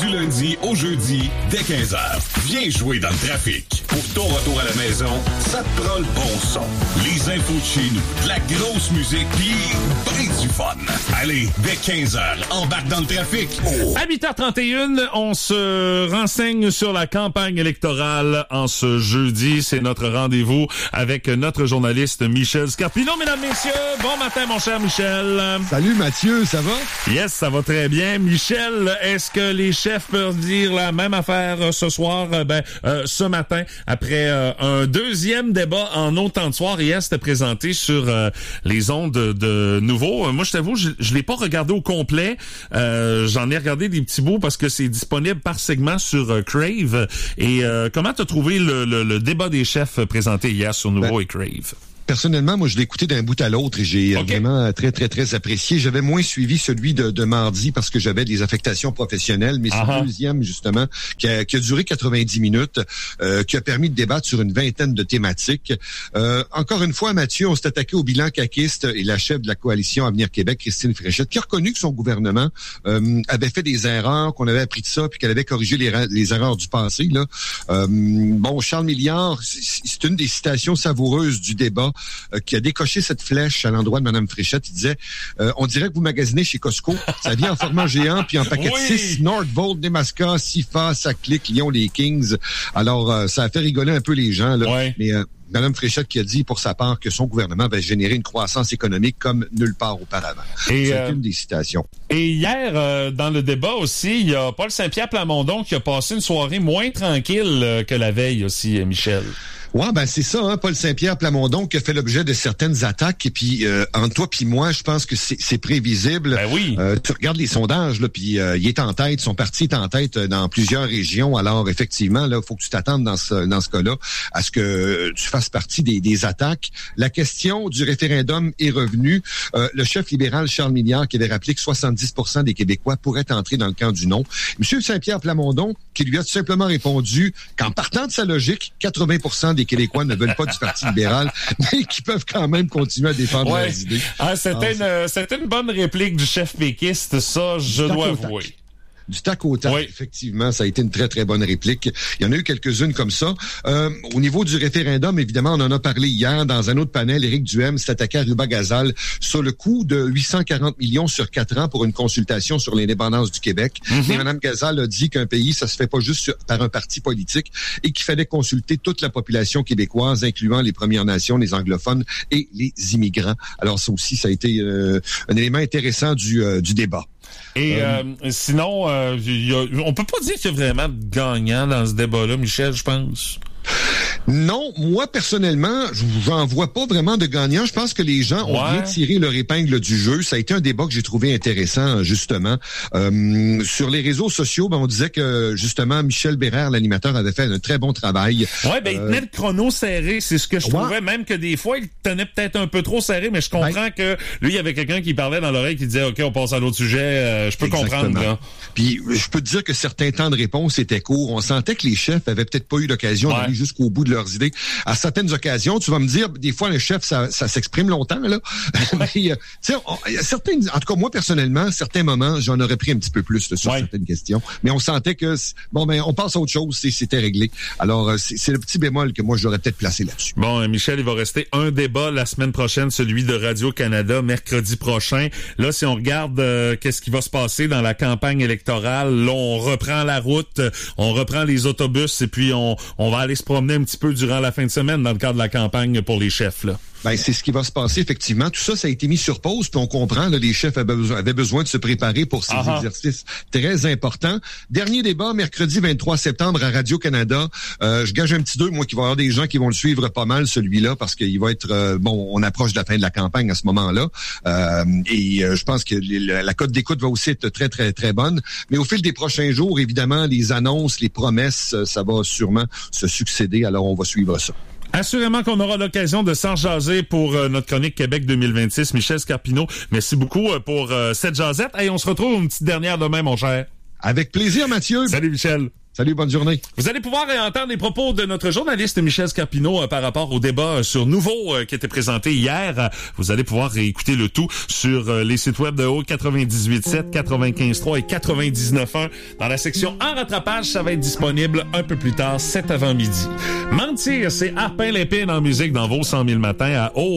Du lundi au jeudi, dès 15h. Viens jouer dans le trafic. Pour ton retour à la maison, ça te prend le bon son. Les infos de chez nous, de la grosse musique, pis ben du fun. Allez, dès 15h, embarque dans le trafic. Oh. À 8h31, on se renseigne sur la campagne électorale en ce jeudi. C'est notre rendez-vous avec notre journaliste Michel Scarpino. Mesdames, messieurs, bon matin, mon cher Michel. Salut Mathieu, ça va? Yes, ça va très bien. Michel, est-ce que les chefs peuvent dire la même affaire ce soir? Ce matin, après un deuxième débat en autant de soir, hier, c'était présenté sur les ondes de Nouveau. Moi, je t'avoue, je l'ai pas regardé au complet. J'en ai regardé des petits bouts parce que c'est disponible par segment sur Crave. Et comment t'as trouvé le débat des chefs présenté hier sur Nouveau et Crave? Personnellement, moi, je l'ai écouté d'un bout à l'autre et j'ai vraiment très apprécié. J'avais moins suivi celui de mardi parce que j'avais des affectations professionnelles, mais c'est le deuxième, justement, qui a duré 90 minutes, qui a permis de débattre sur une vingtaine de thématiques. Encore une fois, Mathieu, on s'est attaqué au bilan caquiste et la chef de la coalition Avenir Québec, Christine Fréchette, qui a reconnu que son gouvernement avait fait des erreurs, qu'on avait appris de ça, puis qu'elle avait corrigé les erreurs du passé. Là. Charles Milliard, c'est une des citations savoureuses du débat, qui a décoché cette flèche à l'endroit de Mme Fréchette. Il disait, on dirait que vous magasinez chez Costco. Ça vient en format géant, puis en paquet de 6, Nordvolt, Nemaska, Sifa, Saclic, Lyon, les Kings. Alors, ça a fait rigoler un peu les gens. Là. Ouais. Mais Mme Fréchette qui a dit, pour sa part, que son gouvernement va générer une croissance économique comme nulle part auparavant. C'est une des citations. Et hier, dans le débat aussi, il y a Paul Saint-Pierre Plamondon qui a passé une soirée moins tranquille que la veille aussi, Michel. Ouais, c'est ça, hein, Paul Saint-Pierre Plamondon qui a fait l'objet de certaines attaques. Et puis, entre toi puis moi, je pense que c'est prévisible. Ben oui. Tu regardes les sondages, là, puis il est en tête, son parti est en tête dans plusieurs régions. Alors, effectivement, là, faut que tu t'attendes dans ce cas-là à ce que tu fasses partie des attaques. La question du référendum est revenue. Le chef libéral Charles Milliard qui avait rappelé que 70% des Québécois pourraient entrer dans le camp du non. Monsieur Saint-Pierre Plamondon qui lui a tout simplement répondu qu'en partant de sa logique, 80% des Québécois ne veulent pas du Parti libéral, mais qui peuvent quand même continuer à défendre leurs idées. C'était une bonne réplique du chef péquiste, ça, je dois avouer. Du tac au tac, effectivement, ça a été une très bonne réplique. Il y en a eu quelques-unes comme ça. Au niveau du référendum, évidemment, on en a parlé hier dans un autre panel. Éric Duhem s'est attaqué à Ruba Gazal sur le coût de 840 millions sur 4 ans pour une consultation sur l'indépendance du Québec. Et Mme Gazal a dit qu'un pays, ça se fait pas juste par un parti politique et qu'il fallait consulter toute la population québécoise, incluant les Premières Nations, les anglophones et les immigrants. Alors ça aussi, ça a été un élément intéressant du débat. Et sinon, on peut pas dire qu'il y a vraiment de gagnant dans ce débat-là, Michel, je pense. Non, moi, personnellement, j'en vois pas vraiment de gagnant. Je pense que les gens ont bien tiré leur épingle du jeu. Ça a été un débat que j'ai trouvé intéressant, justement. Sur les réseaux sociaux, on disait que, justement, Michel Bérère, l'animateur, avait fait un très bon travail. Ouais, il tenait le chrono serré. C'est ce que je trouvais, même que des fois, il tenait peut-être un peu trop serré, mais je comprends que lui, il y avait quelqu'un qui parlait dans l'oreille qui disait, OK, on passe à l'autre sujet. Je peux comprendre, là. Puis, je peux te dire que certains temps de réponse étaient courts. On sentait que les chefs avaient peut-être pas eu l'occasion d'aller jusqu'au bout de leurs idées. À certaines occasions, tu vas me dire, des fois, le chef, ça s'exprime longtemps, là. Mais, tu sais, en tout cas, moi, personnellement, certains moments, j'en aurais pris un petit peu plus là, sur certaines questions. Mais on sentait que, on passe à autre chose, c'était réglé. Alors, c'est le petit bémol que moi, j'aurais peut-être placé là-dessus. Bon, Michel, il va rester un débat la semaine prochaine, celui de Radio-Canada, mercredi prochain. Là, si on regarde qu'est-ce qui va se passer dans la campagne électorale, là, on reprend la route, on reprend les autobus et puis on va aller se promener un petit peu durant la fin de semaine dans le cadre de la campagne pour les chefs, là. C'est ce qui va se passer, effectivement. Tout ça, ça a été mis sur pause, puis on comprend, là, les chefs avaient besoin de se préparer pour ces exercices très importants. Dernier débat, mercredi 23 septembre à Radio-Canada. Je gage un petit 2, moi, qu'il va y avoir des gens qui vont le suivre pas mal, celui-là, parce qu'il va être, on approche de la fin de la campagne à ce moment-là. Je pense que la cote d'écoute va aussi être très bonne. Mais au fil des prochains jours, évidemment, les annonces, les promesses, ça va sûrement se succéder. Alors, on va suivre ça. Assurément qu'on aura l'occasion de s'en jaser pour notre chronique Québec 2026. Michel Scarpino, merci beaucoup pour cette jasette. Et on se retrouve une petite dernière demain, mon cher. Avec plaisir, Mathieu. Salut, Michel. Salut, bonne journée. Vous allez pouvoir entendre les propos de notre journaliste Michel Scarpino par rapport au débat sur Nouveau qui était présenté hier. Vous allez pouvoir écouter le tout sur les sites web de Haute 98.7, 95.3 et 99.1. Dans la section En rattrapage, ça va être disponible un peu plus tard, cet avant-midi. Mentir, c'est Harpin Lépine en musique dans vos 100 000 matins à Haute.